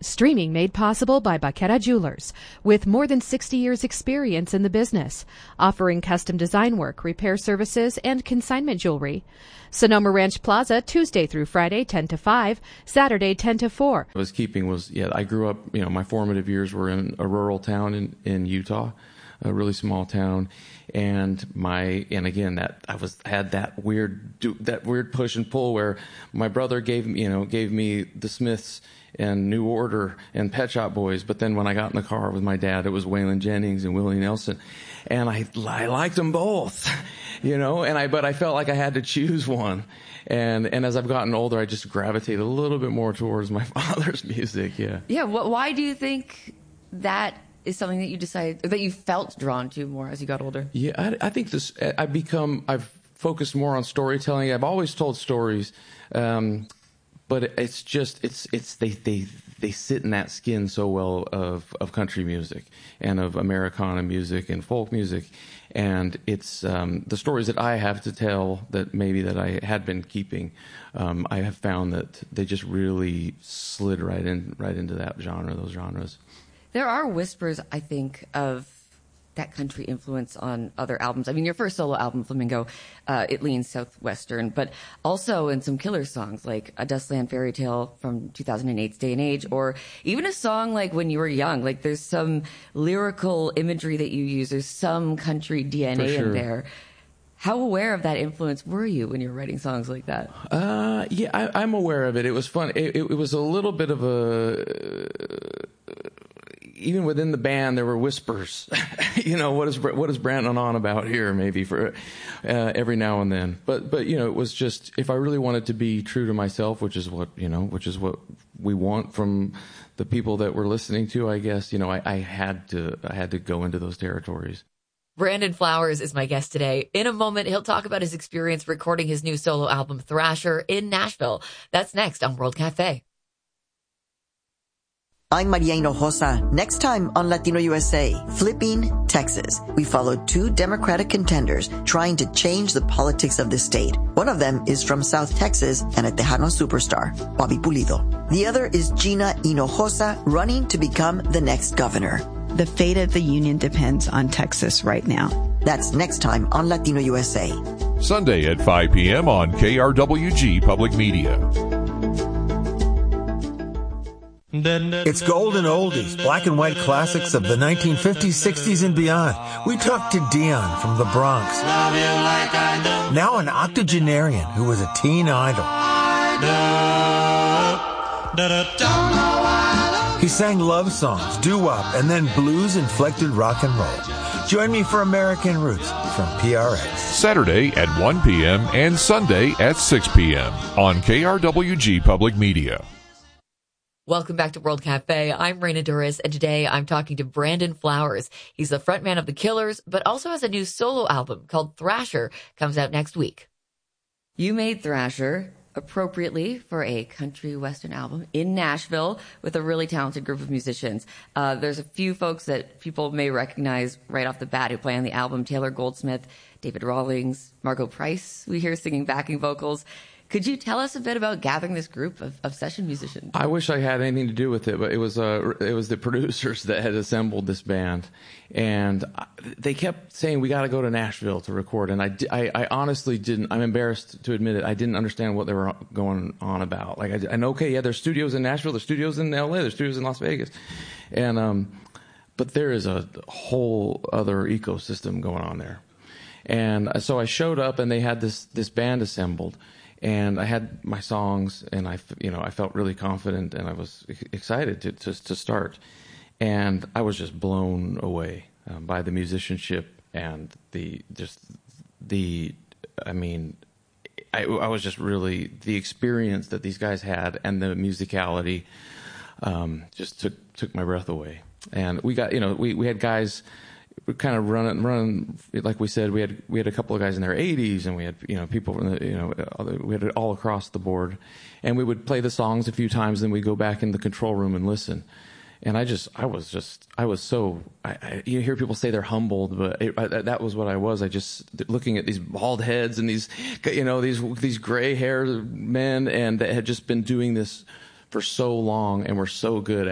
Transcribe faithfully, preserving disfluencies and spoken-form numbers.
Streaming made possible by Baqueta Jewelers, with more than sixty years experience in the business, offering custom design work, repair services, and consignment jewelry. Sonoma Ranch Plaza, Tuesday through Friday, ten to five, Saturday, ten to four. I was keeping was, yeah, I grew up, you know, my formative years were in a rural town in, in Utah, a really small town. And my, and again, that I was, had that weird, that weird push and pull where my brother gave me, you know, gave me the Smiths and New Order and Pet Shop Boys, but then when I got in the car with my dad, it was Waylon Jennings and Willie Nelson, and I I liked them both, you know, and I but I felt like I had to choose one, and and as I've gotten older, I just gravitated a little bit more towards my father's music, yeah. Yeah, wh- why do you think that is something that you decided, or that you felt drawn to more as you got older? Yeah, I, I think this. I've become. I've focused more on storytelling. I've always told stories. Um, But it's just it's it's they they they sit in that skin so well of of country music and of Americana music and folk music, and it's um, the stories that I have to tell that maybe that I had been keeping. Um, I have found that they just really slid right in right into that genre, those genres. There are whispers, I think, of that country influence on other albums. I mean, your first solo album, Flamingo, uh, it leans southwestern, but also in some killer songs like A Dustland Fairy Tale from two thousand eight's Day and Age, or even a song like When You Were Young. Like, there's some lyrical imagery that you use. There's some country D N A For sure. in there. How aware of that influence were you when you were writing songs like that? Uh, yeah, I, I'm aware of it. It was fun. It, it, it was a little bit of a... Uh, even within the band, there were whispers. you know, what is what is Brandon on about here? Maybe for uh, every now and then. But but you know, it was just, if I really wanted to be true to myself, which is what you know, which is what we want from the people that we're listening to. I guess you know, I, I had to I had to go into those territories. Brandon Flowers is my guest today. In a moment, he'll talk about his experience recording his new solo album, Thrasher, in Nashville. That's next on World Cafe. I'm Maria Hinojosa. Next time on Latino U S A, Flipping Texas. We followed two Democratic contenders trying to change the politics of the state. One of them is from South Texas and a Tejano superstar, Bobby Pulido. The other is Gina Hinojosa, running to become the next governor. The fate of the union depends on Texas right now. That's next time on Latino U S A. Sunday at five p.m. on K R W G Public Media. It's golden oldies, black and white classics of the nineteen fifties, sixties, and beyond. We talked to Dion from the Bronx. Now an octogenarian who was a teen idol. He sang love songs, doo-wop, and then blues-inflected rock and roll. Join me for American Roots from P R X. Saturday at one p.m. and Sunday at six p.m. on K R W G Public Media. Welcome back to World Cafe. I'm Raina Duras, and today I'm talking to Brandon Flowers. He's the frontman of The Killers, but also has a new solo album called Thrasher. Comes out next week. You made Thrasher appropriately for a country western album in Nashville with a really talented group of musicians. Uh, there's a few folks that people may recognize right off the bat who play on the album. Taylor Goldsmith, David Rawlings, Margo Price, we hear singing backing vocals. Could you tell us a bit about gathering this group of, of session musicians? I wish I had anything to do with it, but it was uh, it was the producers that had assembled this band, and they kept saying we got to go to Nashville to record. And I, I, I honestly didn't. I'm embarrassed to admit it. I didn't understand what they were going on about. Like I, I know, okay, yeah, there's studios in Nashville, there's studios in L A, there's studios in Las Vegas, and um, but there is a whole other ecosystem going on there. And so I showed up, and they had this this band assembled. And I had my songs, and I, you know, I felt really confident, and I was excited to to, to start. And I was just blown away um, by the musicianship and the just the, I mean, I, I was just really the experience that these guys had, and the musicality um, just took took my breath away. And we got, you know, we we had guys. We kind of running, running, like we said, we had we had a couple of guys in their eighties, and we had you know people from the, you know we had it all across the board, and we would play the songs a few times, then we'd go back in the control room and listen. And I just, I was just, I was so. I, I, you hear people say they're humbled, but it, I, that was what I was. I just looking at these bald heads and these, you know, these these gray haired men, and that had just been doing this for so long, and were so good